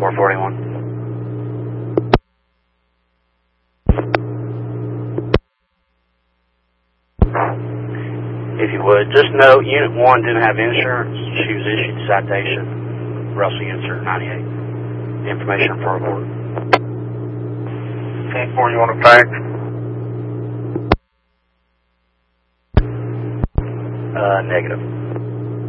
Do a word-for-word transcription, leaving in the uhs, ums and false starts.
four forty-one. If you would, just note Unit one didn't have insurance. She was issued a citation. Russell Unit ninety-eight. Information for report. ten four, you want to fax? Uh, negative.